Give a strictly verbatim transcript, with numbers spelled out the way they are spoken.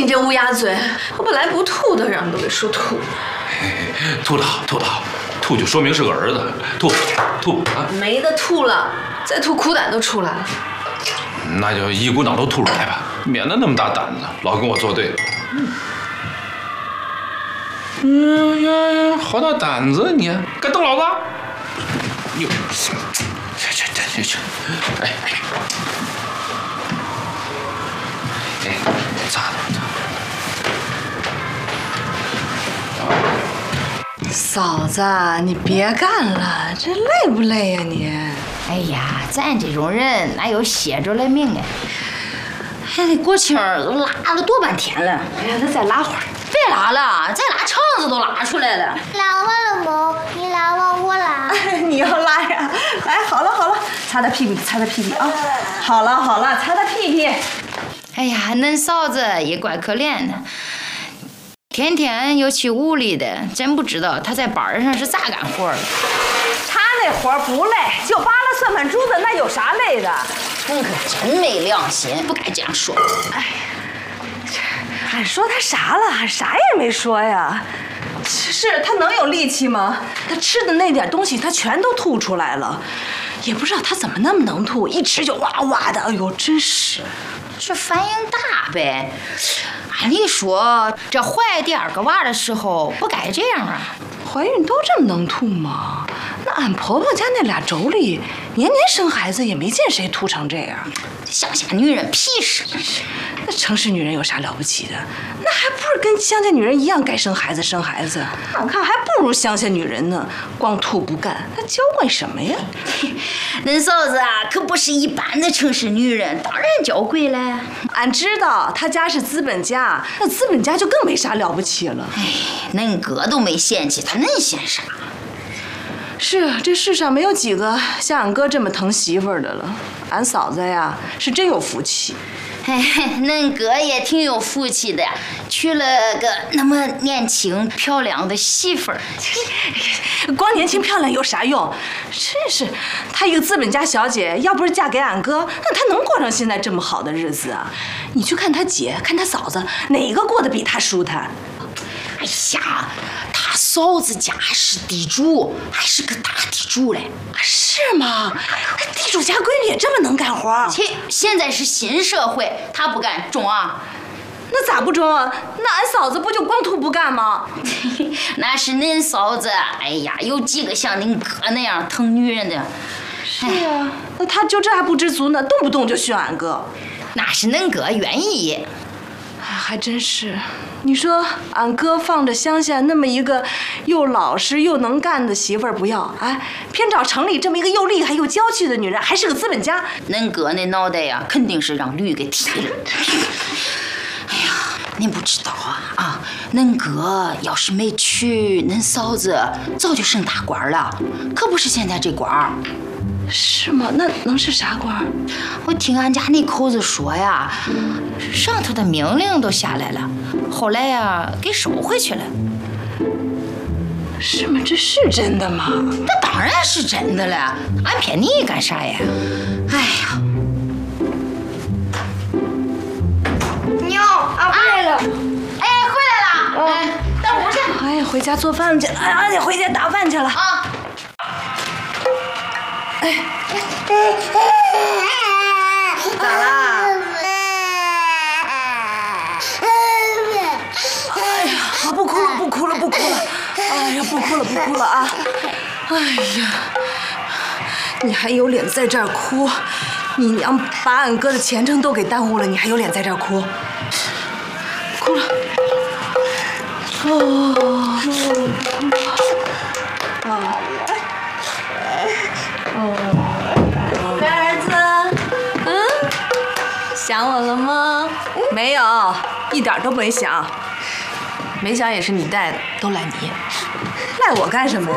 你这乌鸦嘴！我本来不吐的，让你都给说吐。 吐得好，吐得好，吐就说明是个儿子。吐吐啊！ 没得吐了，再吐苦胆都出来了。 那就一股脑都吐出来吧，免得那么大胆子，老跟我作对。嗯呀呀，好大胆子你！敢瞪老子？哟，这这这这这，哎哎，哎，咋的？ 嫂子，你别干了，这累不累呀你？ 哎呀，咱这种人哪有歇着的命哎？还得过清儿都拉了多半天了。 哎呀，那再拉会儿。 别拉了，再拉肠子都拉出来了。 拉完了吗？你拉完我拉。 你要拉呀？来，好了好了，擦擦屁屁，擦擦屁屁啊！好了好了，擦擦屁屁。 哎呀，恁嫂子也怪可怜的，天天又去屋里的，真不知道她在班上是咋干活的。 她那活不累，就扒拉算盘珠子，那有啥累的？ 恁可真没良心，不该这样说。 哎呀。俺说他啥了？俺啥也没说呀。是他能有力气吗？他吃的那点东西，他全都吐出来了，也不知道他怎么那么能吐，一吃就哇哇的。哎呦，真是， 这反应大呗。按理说，这怀第二个娃的时候不该这样啊。 怀孕都这么能吐吗？那俺婆婆家那俩妯娌，年年生孩子也没见谁吐成这样。 乡下女人屁事。 那城市女人有啥了不起的？那还不是跟乡下女人一样，该生孩子生孩子。俺看还不如乡下女人呢，光吐不干，她娇惯什么呀？ 恁嫂子啊，可不是一般的城市女人，当然娇贵了。 俺知道她家是资本家，那资本家就更没啥了不起了。 哎，恁哥都没嫌弃，他恁嫌啥？ 是，这世上没有几个像俺哥这么疼媳妇儿的了。俺嫂子呀，是真有福气。 哎，恁哥也挺有福气的，娶了个那么年轻漂亮的媳妇儿。 光年轻漂亮有啥用？真是，她一个资本家小姐，要不是嫁给俺哥，那她能过上现在这么好的日子啊？你去看她姐，看她嫂子，哪个过得比她舒坦？ 哎呀，他嫂子家是地主，还是个大地主嘞。 是吗？地主家闺女也这么能干活？ 切，现在是新社会，他不干中啊？ 那咋不中啊？那俺嫂子不就光吐不干吗？ 那是恁嫂子，哎呀，有几个像恁哥那样疼女人的？ 是啊，那他就这还不知足呢，动不动就训俺哥。 那是恁哥愿意。 哎，还真是。你说俺哥放着乡下那么一个又老实又能干的媳妇儿不要，哎，偏找城里这么一个又厉害又娇气的女人，还是个资本家。 恁哥那脑袋呀，肯定是让驴给踢了。哎呀，您不知道啊啊！恁哥要是没娶恁嫂子，早就升大官了，可不是现在这官儿。 是吗？那能是啥官？ 我听俺家那口子说呀，上头的命令都下来了，后来呀给收回去了。 是吗？这是真的吗？ 那当然是真的了，俺骗你干啥呀？哎呀， 妞，俺回来了。 哎，回来了。 哦、 哎，等会儿去。 哎呀，回家做饭去了。哎呀，得回家打饭去了。 啊。 哎，咋啦？哎呀，不哭了，不哭了，不哭了。哎呀，不哭了，不哭了啊！哎呀，你还有脸在这儿哭？你娘把俺哥的前程都给耽误了，你还有脸在这儿哭？哭了。哦。啊。哦，乖儿子，嗯，想我了吗？没有，一点都没想。没想也是你带的，都赖你。赖我干什么呀？